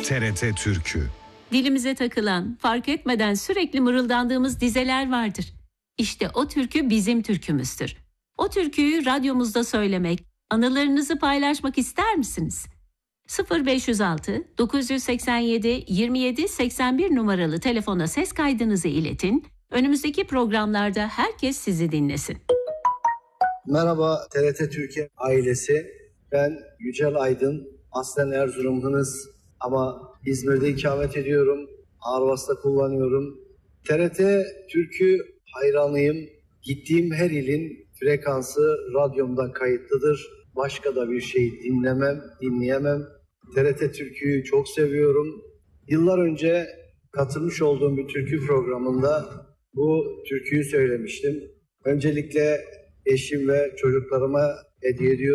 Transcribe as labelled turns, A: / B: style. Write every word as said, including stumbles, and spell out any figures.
A: T R T Türkü.
B: Dilimize takılan, fark etmeden sürekli mırıldandığımız dizeler vardır. İşte o türkü bizim türkümüzdür. O türküyü radyomuzda söylemek, anılarınızı paylaşmak ister misiniz? sıfır beş yüz altı dokuz yüz seksen yedi yirmi yedi seksen bir numaralı telefona ses kaydınızı iletin. Önümüzdeki programlarda herkes sizi dinlesin.
C: Merhaba T R T Türkiye ailesi. Ben Yücel Aydın. Aslen Erzurumlunuz ama İzmir'de ikamet ediyorum. Arvas'ta kullanıyorum. T R T Türkü hayranıyım. Gittiğim her ilin frekansı radyomda kayıtlıdır. Başka da bir şey dinlemem, dinleyemem. T R T Türkü'yü çok seviyorum. Yıllar önce katılmış olduğum bir türkü programında bu türküyü söylemiştim. Öncelikle eşim ve çocuklarıma hediye ediyorum.